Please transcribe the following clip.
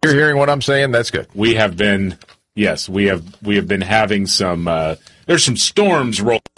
You're hearing what I'm saying? That's good. We have been, yes, we have been having some, there's some storms rolling